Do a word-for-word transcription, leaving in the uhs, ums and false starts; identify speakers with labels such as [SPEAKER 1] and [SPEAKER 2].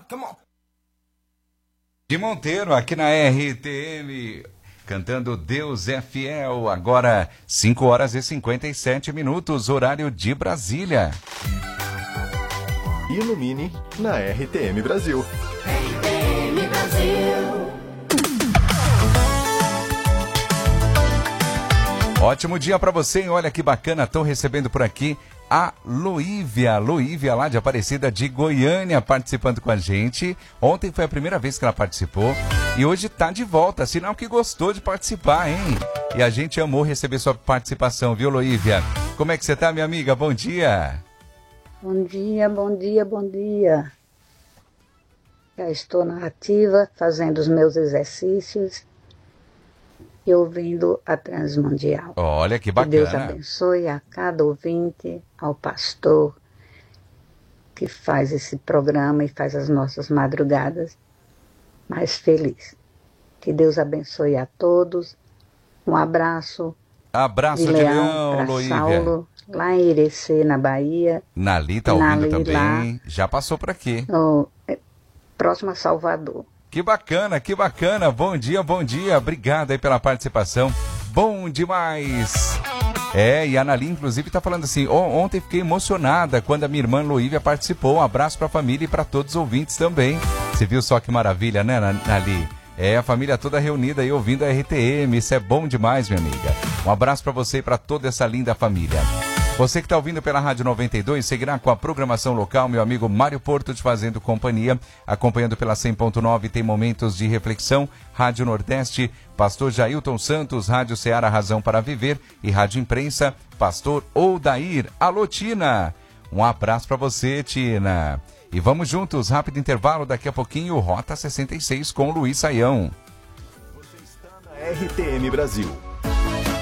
[SPEAKER 1] De Monteiro, aqui na R T M, cantando Deus é Fiel. Agora, cinco horas e cinquenta e sete minutos, horário de Brasília.
[SPEAKER 2] Ilumine na R T M Brasil.
[SPEAKER 3] R T M Brasil.
[SPEAKER 1] Ótimo dia para você, hein? Olha que bacana, estão recebendo por aqui a Loívia, Loívia lá de Aparecida de Goiânia, participando com a gente. Ontem foi a primeira vez que ela participou e hoje está de volta, sinal que gostou de participar, hein? E a gente amou receber sua participação, viu, Loívia? Como é que você tá, minha amiga? Bom dia!
[SPEAKER 4] Bom dia, bom dia, bom dia. Já estou na ativa, fazendo os meus exercícios e ouvindo a Transmundial.
[SPEAKER 1] Olha que bacana.
[SPEAKER 4] Que Deus abençoe a cada ouvinte, ao pastor que faz esse programa e faz as nossas madrugadas mais felizes. Que Deus abençoe a todos. Um abraço.
[SPEAKER 1] Abraço de,
[SPEAKER 4] de Leão,
[SPEAKER 1] Leão,
[SPEAKER 4] para
[SPEAKER 1] Loívia.
[SPEAKER 4] Saulo, lá em Irecê, na Bahia.
[SPEAKER 1] Nali tá ouvindo
[SPEAKER 4] Nali,
[SPEAKER 1] também.
[SPEAKER 4] lá,
[SPEAKER 1] já passou por aqui.
[SPEAKER 4] No, é, próximo a Salvador.
[SPEAKER 1] Que bacana, que bacana. Bom dia, bom dia. Obrigado aí pela participação. Bom demais. É, e a Nali, inclusive, tá falando assim, ontem fiquei emocionada quando a minha irmã Loívia participou. Um abraço pra família e pra todos os ouvintes também. Você viu só que maravilha, né, Nali? É, a família toda reunida aí ouvindo a R T M. Isso é bom demais, minha amiga. Um abraço pra você e pra toda essa linda família. Você que está ouvindo pela Rádio noventa e dois, seguirá com a programação local, meu amigo Mário Porto te fazendo companhia, acompanhando pela cem ponto nove, tem momentos de reflexão, Rádio Nordeste, Pastor Jailton Santos, Rádio Ceará Razão para Viver e Rádio Imprensa, Pastor Odair. Alô, Tina! Um abraço para você, Tina. E vamos juntos, rápido intervalo, daqui a pouquinho, Rota sessenta e seis com Luiz Saião.
[SPEAKER 2] Você está na R T M Brasil.